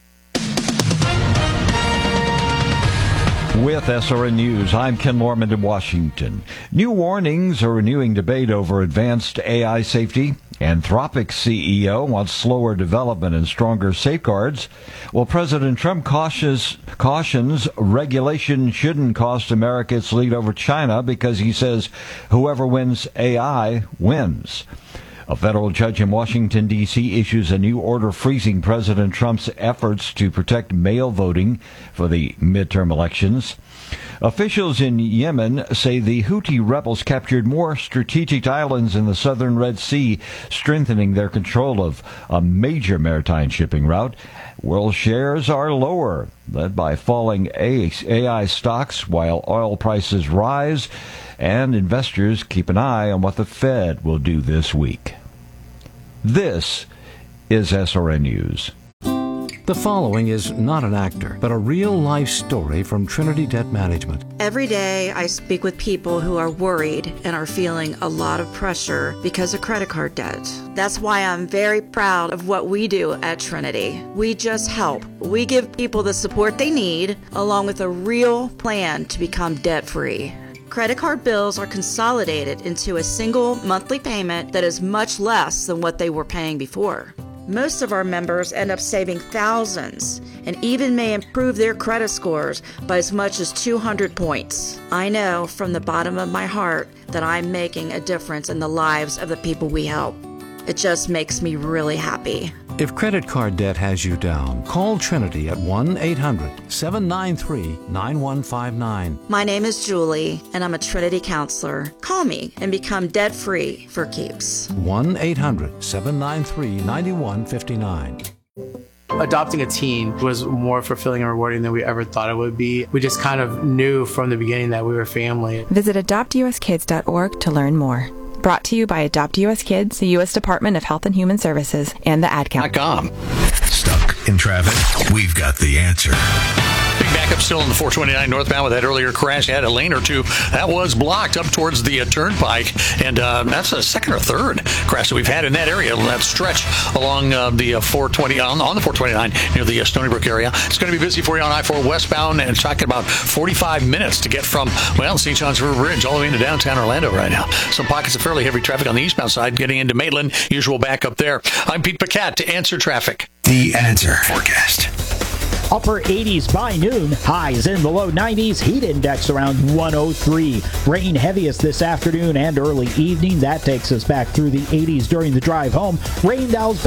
With S R N News, I'm Ken Lorman in Washington. New warnings are renewing debate over advanced A I safety. Anthropic C E O wants slower development and stronger safeguards. Well, President Trump cautious, cautions regulation shouldn't cost America its lead over China because he says whoever wins A I wins. A federal judge in Washington, D C issues a new order freezing President Trump's efforts to protect mail voting for the midterm elections. Officials in Yemen say the Houthi rebels captured more strategic islands in the southern Red Sea, strengthening their control of a major maritime shipping route. World shares are lower, led by falling A I stocks while oil prices rise, and investors keep an eye on what the Fed will do this week. This is S R N News.
The following is not an actor, but a real-life story from Trinity Debt Management.
Every day I speak with people who are worried and are feeling a lot of pressure because of credit card debt. That's why I'm very proud of what we do at Trinity. We just help. We give people the support they need, along with a real plan to become debt-free. Credit card bills are consolidated into a single monthly payment that is much less than what they were paying before. Most of our members end up saving thousands and even may improve their credit scores by as much as two hundred points. I know from the bottom of my heart that I'm making a difference in the lives of the people we help. It just makes me really happy.
If credit card debt has you down, call Trinity at one eight hundred, seven nine three, nine one five nine.
My name is Julie, and I'm a Trinity counselor. Call me and become debt-free for keeps.
one eight hundred, seven nine three, nine one five nine.
Adopting a teen was more fulfilling and rewarding than we ever thought it would be. We just kind of knew from the beginning that we were family.
Visit adopt u s kids dot org to learn more. Brought to you by Adopt U S Kids, the U S Department of Health and Human Services, and the Ad Council.
Stuck in traffic? We've got the answer.
Big backup still in the four twenty-nine northbound with that earlier crash. Had a lane or two that was blocked up towards the uh, turnpike, and uh, that's a second or third crash that we've had in that area, that stretch along uh, the uh, four twenty on, on the four twenty-nine near the uh, Stony Brook area. It's going to be busy for you on I four westbound, and it's talking about forty-five minutes to get from well Saint John's River Bridge all the way into downtown Orlando right now. Some pockets of fairly heavy traffic on the eastbound side getting into Maitland. Usual backup there. I'm Pete Pacat to Answer Traffic.
The Answer Forecast.
Upper eighties by noon, highs in the low nineties, heat index around one oh three. Rain heaviest this afternoon and early evening. That takes us back through the eighties during the drive home. Rain dowels